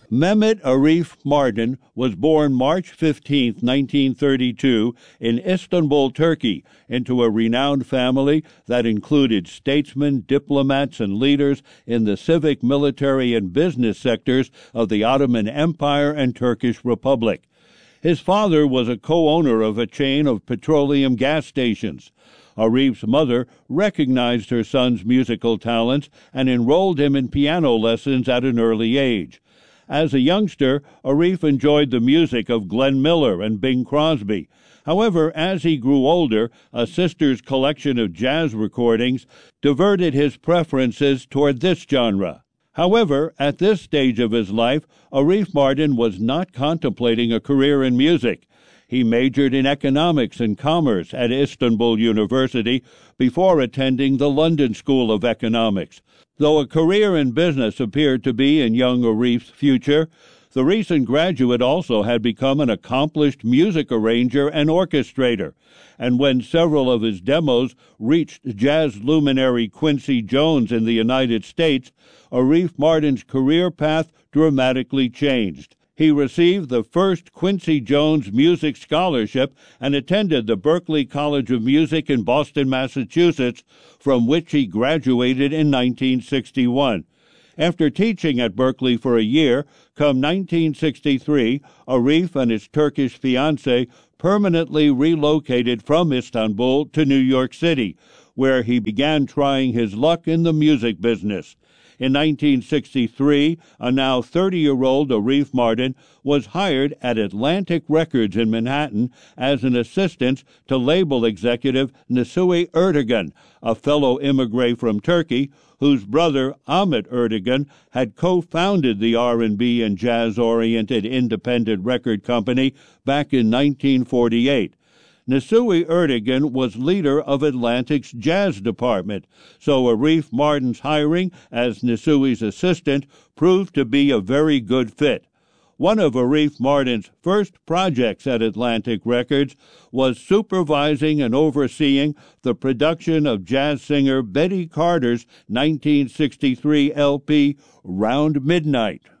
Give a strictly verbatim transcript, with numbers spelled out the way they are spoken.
Mehmet Arif Mardin was born March fifteenth, nineteen thirty-two, in Istanbul, Turkey, into a renowned family that included statesmen, diplomats, and leaders in the civic, military, and business sectors of the Ottoman Empire and Turkish Republic. His father was a co-owner of a chain of petroleum gas stations. Arif's mother recognized her son's musical talents and enrolled him in piano lessons at an early age. As a youngster, Arif enjoyed the music of Glenn Miller and Bing Crosby. However, as he grew older, a sister's collection of jazz recordings diverted his preferences toward this genre. However, at this stage of his life, Arif Mardin was not contemplating a career in music. He majored in economics and commerce at Istanbul University before attending the London School of Economics. Though a career in business appeared to be in young Arif's future, the recent graduate also had become an accomplished music arranger and orchestrator, and when several of his demos reached jazz luminary Quincy Jones in the United States, Arif Mardin's career path dramatically changed. He received the first Quincy Jones Music Scholarship and attended the Berklee College of Music in Boston, Massachusetts, from which he graduated in nineteen sixty-one. After teaching at Berklee for a year, come nineteen sixty-three, Arif and his Turkish fiancée permanently relocated from Istanbul to New York City, where he began trying his luck in the music business. In nineteen sixty-three, a now thirty-year-old Arif Mardin was hired at Atlantic Records in Manhattan as an assistant to label executive Nasuhi Ertegun, a fellow immigrant from Turkey, whose brother Ahmet Ertegun had co-founded the R and B and jazz-oriented independent record company back in nineteen forty-eight. Nasuhi Ertegun was leader of Atlantic's jazz department, so Arif Mardin's hiring as Nasuhi's assistant proved to be a very good fit. One of Arif Mardin's first projects at Atlantic Records was supervising and overseeing the production of jazz singer Betty Carter's nineteen sixty-three L P, Round Midnight.